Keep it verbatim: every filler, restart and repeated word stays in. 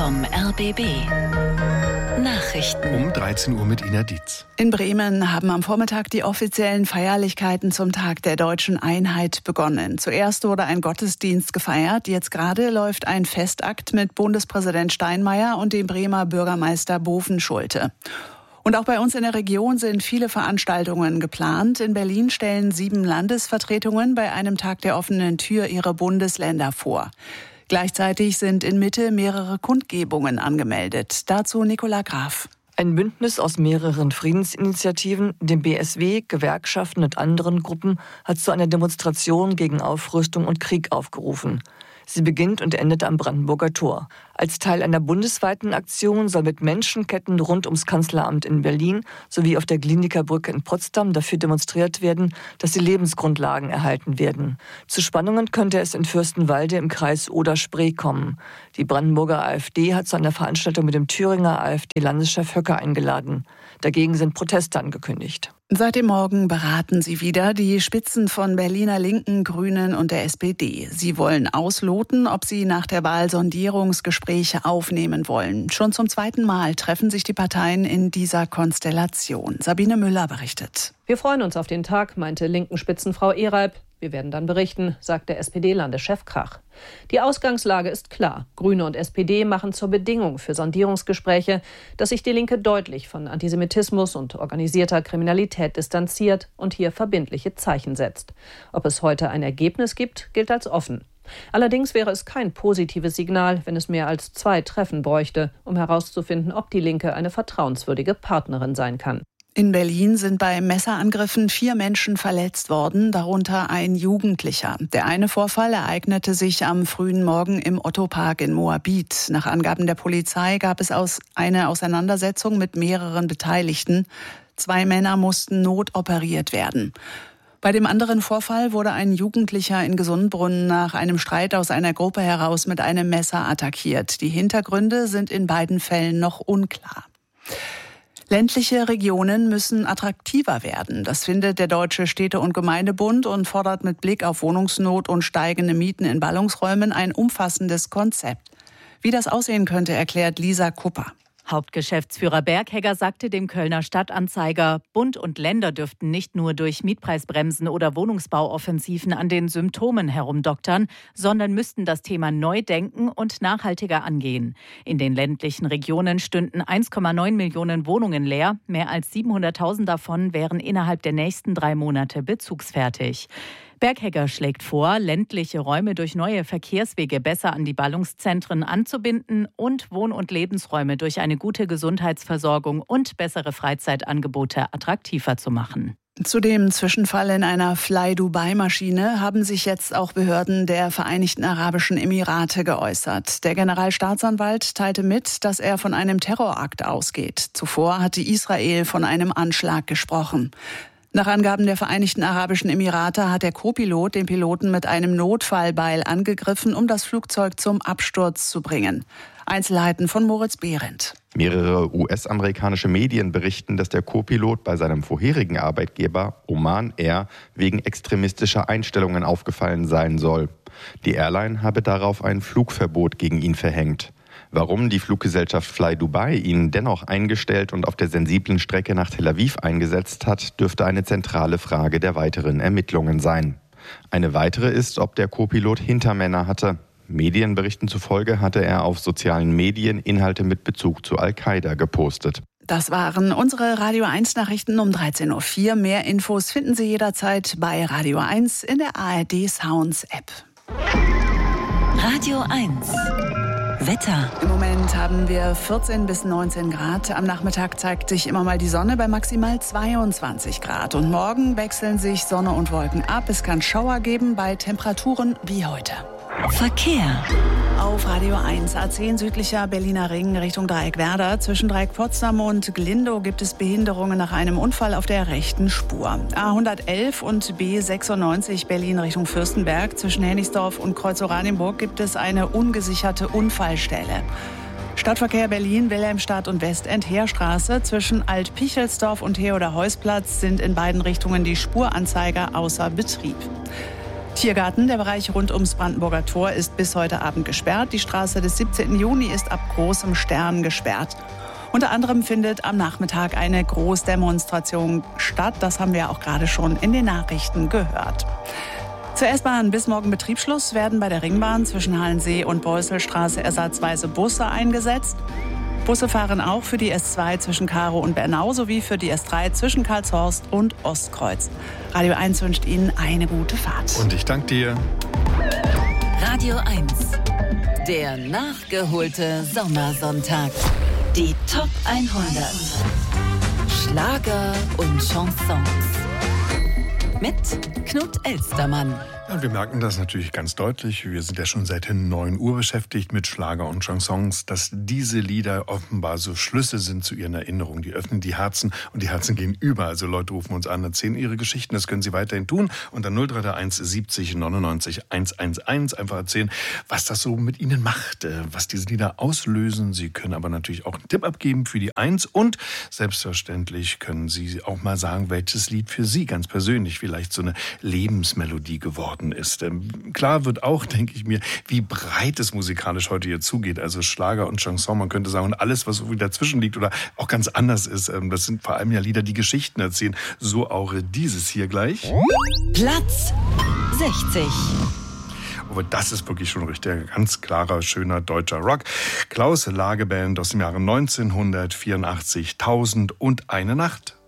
vom R B B. Nachrichten. Um dreizehn Uhr mit Ina Dietz. In Bremen haben am Vormittag die offiziellen Feierlichkeiten zum Tag der deutschen Einheit begonnen. Zuerst wurde ein Gottesdienst gefeiert. Jetzt gerade läuft ein Festakt mit Bundespräsident Steinmeier und dem Bremer Bürgermeister Bovenschulte. Und auch bei uns in der Region sind viele Veranstaltungen geplant. In Berlin stellen sieben Landesvertretungen bei einem Tag der offenen Tür ihre Bundesländer vor. Gleichzeitig sind in Mitte mehrere Kundgebungen angemeldet. Dazu Nicola Graf. Ein Bündnis aus mehreren Friedensinitiativen, dem B S W, Gewerkschaften und anderen Gruppen hat zu einer Demonstration gegen Aufrüstung und Krieg aufgerufen. Sie beginnt und endet am Brandenburger Tor. Als Teil einer bundesweiten Aktion soll mit Menschenketten rund ums Kanzleramt in Berlin sowie auf der Glienicke Brücke in Potsdam dafür demonstriert werden, dass die Lebensgrundlagen erhalten werden. Zu Spannungen könnte es in Fürstenwalde im Kreis Oder-Spree kommen. Die Brandenburger AfD hat zu einer Veranstaltung mit dem Thüringer AfD-Landeschef Höcke eingeladen. Dagegen sind Proteste angekündigt. Seit dem Morgen beraten sie wieder, die Spitzen von Berliner Linken, Grünen und der S P D. Sie wollen ausloten, ob sie nach der Wahl Sondierungsgespräche aufnehmen wollen. Schon zum zweiten Mal treffen sich die Parteien in dieser Konstellation. Sabine Müller berichtet. Wir freuen uns auf den Tag, meinte linken Spitzenfrau Ehreib. Wir werden dann berichten, sagt der S P D-Landeschef Krach. Die Ausgangslage ist klar. Grüne und S P D machen zur Bedingung für Sondierungsgespräche, dass sich die Linke deutlich von Antisemitismus und organisierter Kriminalität distanziert und hier verbindliche Zeichen setzt. Ob es heute ein Ergebnis gibt, gilt als offen. Allerdings wäre es kein positives Signal, wenn es mehr als zwei Treffen bräuchte, um herauszufinden, ob die Linke eine vertrauenswürdige Partnerin sein kann. In Berlin sind bei Messerangriffen vier Menschen verletzt worden, darunter ein Jugendlicher. Der eine Vorfall ereignete sich am frühen Morgen im Otto-Park in Moabit. Nach Angaben der Polizei gab es aus eine Auseinandersetzung mit mehreren Beteiligten. Zwei Männer mussten notoperiert werden. Bei dem anderen Vorfall wurde ein Jugendlicher in Gesundbrunnen nach einem Streit aus einer Gruppe heraus mit einem Messer attackiert. Die Hintergründe sind in beiden Fällen noch unklar. Ländliche Regionen müssen attraktiver werden. Das findet der Deutsche Städte- und Gemeindebund und fordert mit Blick auf Wohnungsnot und steigende Mieten in Ballungsräumen ein umfassendes Konzept. Wie das aussehen könnte, erklärt Lisa Kupper. Hauptgeschäftsführer Berghegger sagte dem Kölner Stadtanzeiger, Bund und Länder dürften nicht nur durch Mietpreisbremsen oder Wohnungsbauoffensiven an den Symptomen herumdoktern, sondern müssten das Thema neu denken und nachhaltiger angehen. In den ländlichen Regionen stünden eins Komma neun Millionen Wohnungen leer. Mehr als siebenhunderttausend davon wären innerhalb der nächsten drei Monate bezugsfertig. Berghegger schlägt vor, ländliche Räume durch neue Verkehrswege besser an die Ballungszentren anzubinden und Wohn- und Lebensräume durch eine gute Gesundheitsversorgung und bessere Freizeitangebote attraktiver zu machen. Zu dem Zwischenfall in einer Fly-Dubai-Maschine haben sich jetzt auch Behörden der Vereinigten Arabischen Emirate geäußert. Der Generalstaatsanwalt teilte mit, dass er von einem Terrorakt ausgeht. Zuvor hatte Israel von einem Anschlag gesprochen. Nach Angaben der Vereinigten Arabischen Emirate hat der Co-Pilot den Piloten mit einem Notfallbeil angegriffen, um das Flugzeug zum Absturz zu bringen. Einzelheiten von Moritz Behrendt. Mehrere U S-amerikanische Medien berichten, dass der Co-Pilot bei seinem vorherigen Arbeitgeber Oman Air wegen extremistischer Einstellungen aufgefallen sein soll. Die Airline habe darauf ein Flugverbot gegen ihn verhängt. Warum die Fluggesellschaft Fly Dubai ihn dennoch eingestellt und auf der sensiblen Strecke nach Tel Aviv eingesetzt hat, dürfte eine zentrale Frage der weiteren Ermittlungen sein. Eine weitere ist, ob der Co-Pilot Hintermänner hatte. Medienberichten zufolge hatte er auf sozialen Medien Inhalte mit Bezug zu Al-Qaida gepostet. Das waren unsere Radio eins Nachrichten um dreizehn Uhr vier. Mehr Infos finden Sie jederzeit bei Radio eins in der A R D Sounds App. Radio eins. Wetter. Im Moment haben wir vierzehn bis neunzehn Grad. Am Nachmittag zeigt sich immer mal die Sonne bei maximal zweiundzwanzig Grad. Und morgen wechseln sich Sonne und Wolken ab. Es kann Schauer geben bei Temperaturen wie heute. Verkehr. Auf Radio eins, A zehn südlicher Berliner Ring Richtung Dreieckwerder. Zwischen Dreieck Potsdam und Glindow gibt es Behinderungen nach einem Unfall auf der rechten Spur. A hundertelf und B sechsundneunzig Berlin Richtung Fürstenberg. Zwischen Hennigsdorf und Kreuz-Oranienburg gibt es eine ungesicherte Unfallstelle. Stadtverkehr Berlin, Wilhelmstadt und Westend-Heerstraße. Zwischen Alt-Pichelsdorf und Theodor-Heuss-Platz sind in beiden Richtungen die Spuranzeiger außer Betrieb. Tiergarten, der Bereich rund ums Brandenburger Tor, ist bis heute Abend gesperrt. Die Straße des siebzehnten Juni ist ab großem Stern gesperrt. Unter anderem findet am Nachmittag eine Großdemonstration statt. Das haben wir auch gerade schon in den Nachrichten gehört. Zur S-Bahn bis morgen Betriebsschluss werden bei der Ringbahn zwischen Halensee und Beusselstraße ersatzweise Busse eingesetzt. Busse fahren auch für die S zwei zwischen Karow und Bernau sowie für die S drei zwischen Karlshorst und Ostkreuz. Radio eins wünscht Ihnen eine gute Fahrt. Und ich danke dir. Radio eins, der nachgeholte Sommersonntag. Die Top hundert. Schlager und Chansons. Mit Knut Elstermann. Ja, wir merken das natürlich ganz deutlich. Wir sind ja schon seit neun Uhr beschäftigt mit Schlager und Chansons, dass diese Lieder offenbar so Schlüsse sind zu ihren Erinnerungen. Die öffnen die Herzen und die Herzen gehen über. Also Leute rufen uns an, erzählen ihre Geschichten. Das können sie weiterhin tun. Unter null drei drei eins siebzig neunundneunzig hundertelf einfach erzählen, was das so mit ihnen macht, was diese Lieder auslösen. Sie können aber natürlich auch einen Tipp abgeben für die Eins. Und selbstverständlich können Sie auch mal sagen, welches Lied für Sie ganz persönlich vielleicht so eine Lebensmelodie geworden ist. Klar wird auch, denke ich mir, wie breit es musikalisch heute hier zugeht. Also Schlager und Chanson, man könnte sagen, und alles, was irgendwie dazwischen liegt oder auch ganz anders ist. Das sind vor allem ja Lieder, die Geschichten erzählen. So auch dieses hier gleich. Platz sechzig. Aber das ist wirklich schon richtig ganz klarer, schöner deutscher Rock. Klaus Lage Band aus dem Jahre neunzehnhundertvierundachtzig, Tausend und eine Nacht.